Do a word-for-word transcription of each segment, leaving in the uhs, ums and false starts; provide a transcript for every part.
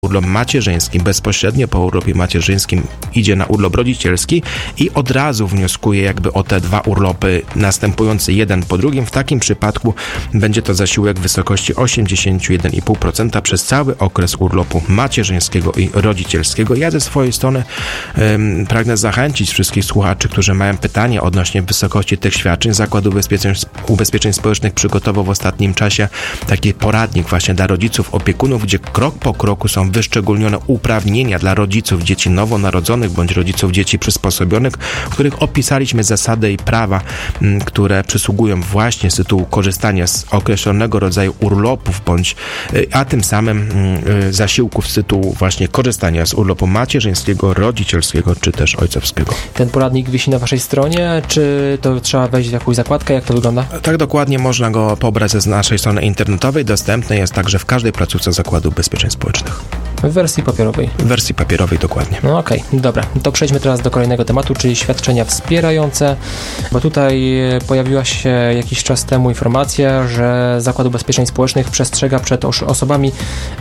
urlop macierzyński, bezpośrednio po urlopie macierzyńskim idzie na urlop rodzicielski i od razu wnioskuje jakby o te dwa urlopy następujące jeden po drugim. W takim przypadku będzie to zasiłek w wysokości osiemdziesiąt jeden i pół procent przez cały okres urlopu macierzyńskiego i rodzicielskiego. Ja ze swojej strony um, pragnę zachęcić wszystkich słuchaczy, którzy mają pytania odnośnie wysokości tych świadczeń. Zakład Ubezpieczeń, Ubezpieczeń Społecznych przygotował w ostatnim czasie taki poradnik właśnie dla rodziców, opiekunów, gdzie krok po kroku są wyszczególnione uprawnienia dla rodziców dzieci nowonarodzonych bądź rodziców dzieci przysposobionych, w których opisaliśmy zasady i prawa, m, które przysługują właśnie z tytułu korzystania z określonego rodzaju urlopów bądź, y, a tym samym y, zasiłków z tytułu właśnie korzystania z urlopu macierzyńskiego, rodzicielskiego czy też ojcowskiego. Ten poradnik wisi na waszej stronie, czy to trzeba wejść w jakąś zakładkę? Jak to wygląda? Tak, dokładnie, można go pobrać z naszej strony internetowej. Dostępny jest także w każdej placówce Zakładu Ubezpieczeń Społecznych. W wersji papierowej. W wersji papierowej, dokładnie. No okej, okay, dobra. To przejdźmy teraz do kolejnego tematu, czyli świadczenia wspierające, bo tutaj pojawiła się jakiś czas temu informacja, że Zakład Ubezpieczeń Społecznych przestrzega przed os- osobami,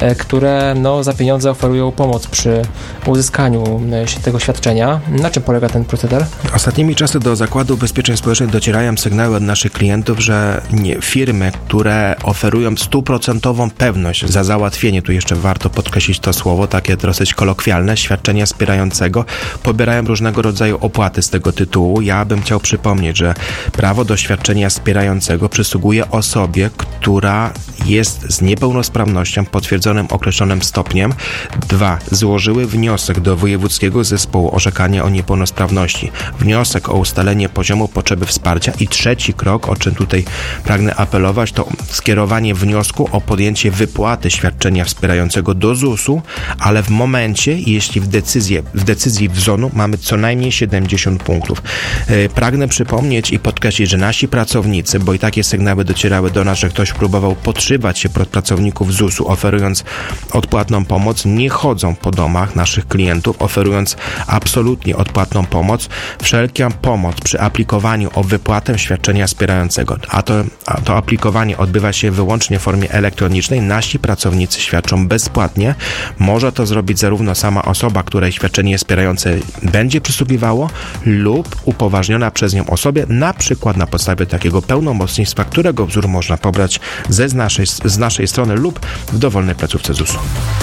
które no, za pieniądze oferują pomoc przy uzyskaniu tego świadczenia. Na czym polega ten proceder? Ostatnimi czasy do Zakładu Ubezpieczeń Społecznych docierają sygnały od naszych klientów, że nie, firmy, które oferują stuprocentową pewność za załatwienie, tu jeszcze warto podkreślić to słowo, takie dosyć kolokwialne, świadczenia wspierającego, pobierają różnego rodzaju opłaty z tego tytułu. Ja bym chciał przypomnieć, że prawo do świadczenia wspierającego przysługuje osobie, która jest z niepełnosprawnością potwierdzonym określonym stopniem. Dwa. Złożyły wniosek do Wojewódzkiego Zespołu Orzekania o Niepełnosprawności. Wniosek o ustalenie poziomu potrzeby wsparcia. I trzeci krok, o czym tutaj pragnę apelować, to skierowanie wniosku o podjęcie wypłaty świadczenia wspierającego do zusu, ale w momencie, jeśli w decyzji, w decyzji W Z O N-u mamy co najmniej siedemdziesiąt punktów. Pragnę przypomnieć i podkreślić, że nasi pracownicy, bo i takie sygnały docierały do nas, że ktoś próbował podszywać się pod pracowników zusu, oferując odpłatną pomoc, nie chodzą po domach naszych klientów, oferując absolutnie odpłatną pomoc. Wszelka pomoc przy aplikowaniu o wypłatę świadczenia wspierającego, a to, a to aplikowanie odbywa się wyłącznie w formie elektronicznej, nasi pracownicy świadczą bezpłatnie. Może to zrobić zarówno sama osoba, której świadczenie wspierające będzie przysługiwało, lub upoważniona przez nią osobie, na przykład na podstawie takiego pełnomocnictwa, którego wzór można pobrać ze z naszej, z naszej strony lub w dowolnej placówce zusu.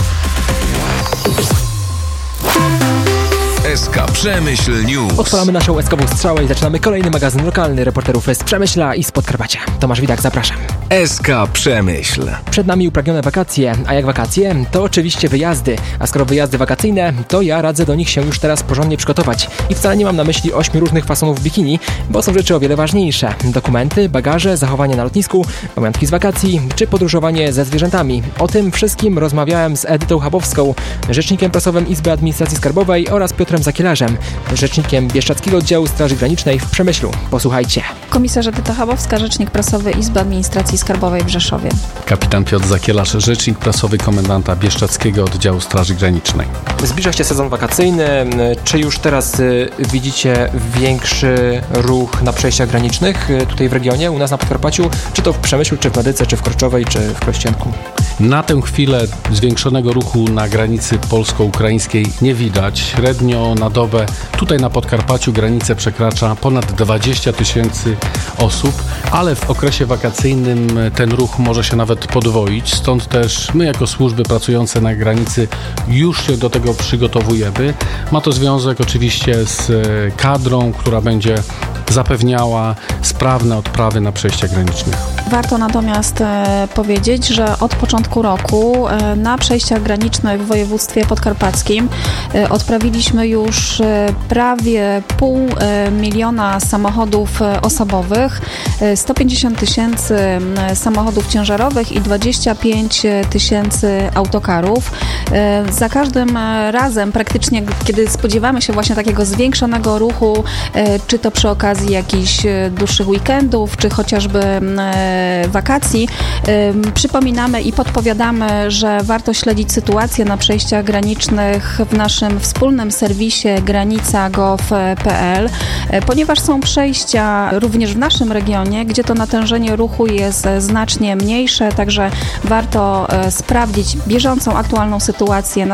S K Przemyśl News. Otwalamy naszą S K-ową strzałę i zaczynamy kolejny magazyn lokalny reporterów z Przemyśla i z Podkarpacia. Tomasz Widak, zapraszam. S K Przemyśl. Przed nami upragnione wakacje, a jak wakacje, to oczywiście wyjazdy. A skoro wyjazdy wakacyjne, to ja radzę do nich się już teraz porządnie przygotować. I wcale nie mam na myśli ośmiu różnych fasonów bikini, bo są rzeczy o wiele ważniejsze. Dokumenty, bagaże, zachowanie na lotnisku, pamiątki z wakacji, czy podróżowanie ze zwierzętami. O tym wszystkim rozmawiałem z Edytą Chabowską, rzecznikiem prasowym Izby Administracji Skarbowej, oraz Piotrem Zakielarzem, rzecznikiem Bieszczadzkiego Oddziału Straży Granicznej w Przemyślu. Posłuchajcie. Komisarz Edyta Chabowska, rzecznik prasowy Izby Administracji Skarbowej w Rzeszowie. Kapitan Piotr Zakielarz, rzecznik prasowy komendanta Bieszczadzkiego Oddziału Straży Granicznej. Zbliża się sezon wakacyjny. Czy już teraz y, widzicie większy ruch na przejściach granicznych y, tutaj w regionie, u nas na Podkarpaciu? Czy to w Przemyślu, czy w Medyce, czy w Korczowej, czy w Krościenku? Na tę chwilę zwiększonego ruchu na granicy polsko-ukraińskiej nie widać. Średnio na dobę tutaj na Podkarpaciu granicę przekracza ponad dwadzieścia tysięcy osób, ale w okresie wakacyjnym ten ruch może się nawet podwoić. Stąd też my jako służby pracujące na granicy już się do tego przygotowujemy. Ma to związek oczywiście z kadrą, która będzie zapewniała sprawne odprawy na przejściach granicznych. Warto natomiast e, powiedzieć, że od początku roku e, na przejściach granicznych w województwie podkarpackim e, odprawiliśmy już e, prawie pół e, miliona samochodów e, osobowych, e, sto pięćdziesiąt tysięcy e, samochodów ciężarowych i dwadzieścia pięć tysięcy autokarów. E, za każdym razem praktycznie, kiedy spodziewamy się właśnie takiego zwiększonego ruchu, e, czy to przy okazji jakichś dłuższych weekendów, czy chociażby wakacji, przypominamy i podpowiadamy, że warto śledzić sytuację na przejściach granicznych w naszym wspólnym serwisie granica kropka gov kropka p l, ponieważ są przejścia również w naszym regionie, gdzie to natężenie ruchu jest znacznie mniejsze, także warto sprawdzić bieżącą, aktualną sytuację na